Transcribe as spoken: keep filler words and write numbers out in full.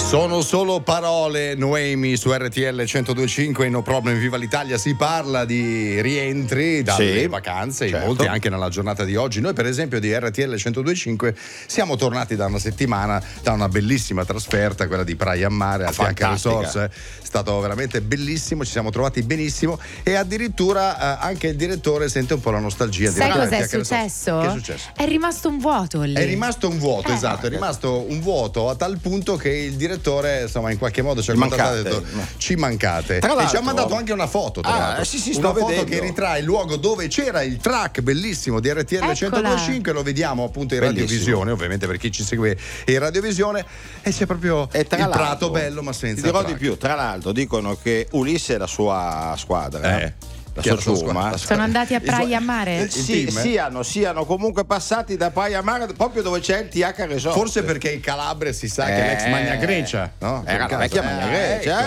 Sono solo parole, Noemi su R T L centodue e cinque, No Problem, Viva l'Italia. Si parla di rientri dalle sì, vacanze, certo. molti anche nella giornata di oggi. Noi per esempio di R T L centodue e cinque siamo tornati da una settimana da una bellissima trasferta, quella di Praia a Mare al Fianca Resorts. È stato veramente bellissimo, ci siamo trovati benissimo e addirittura eh, anche il direttore sente un po' la nostalgia. Sai di cos'è successo? Che è successo? È rimasto un vuoto lì. È rimasto un vuoto, Eh. esatto, è rimasto un vuoto a tal punto che il direttore insomma in qualche modo ci ha Ci contattato e ha mancate. detto ci mancate Tra e ci ha l'altro- mandato anche una foto tra Ah, l'altro. sì, sì, una sto foto vedendo. che ritrae il luogo dove c'era il track bellissimo di R T L Eccola. centodue e cinque, lo vediamo appunto in Bellissimo. radiovisione, ovviamente per chi ci segue in radiovisione, e c'è proprio E tra il l'altro, prato bello ma senza ti dirò track. di più, tra l'altro dicono che Ulisse e la sua squadra Eh. la Chi è sua la sua ciurma, squadra? Sono andati a Il suo- Praia a Mare? il sì, team, eh? siano, siano comunque passati da Praia a Mare proprio dove c'è il T H Resort. Forse perché in Calabria si sa che Eh, l'ex Magna Grecia, no? era la Per vecchia caso. Magna Eh, Grecia,